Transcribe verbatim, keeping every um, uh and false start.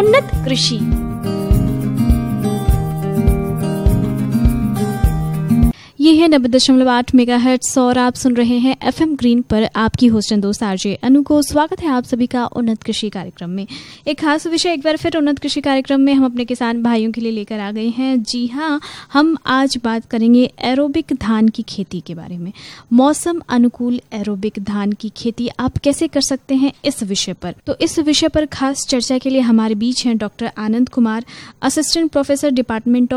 उन्नत कृषि। ये है नब्बे दशमलव आठ मेगाहर्ट्ज और आप सुन रहे हैं एफएम ग्रीन पर आपकी होस्ट दोस्त आरजे अनु को। स्वागत है आप सभी का उन्नत कृषि कार्यक्रम में। एक खास विषय एक बार फिर उन्नत कृषि कार्यक्रम में हम अपने किसान भाइयों के लिए लेकर आ गए हैं। जी हाँ, हम आज बात करेंगे एरोबिक धान की खेती के बारे में। मौसम अनुकूल एरोबिक धान की खेती आप कैसे कर सकते हैं, इस विषय पर। तो इस विषय पर खास चर्चा के लिए हमारे बीच हैं doctor Anand Kumar, assistant professor department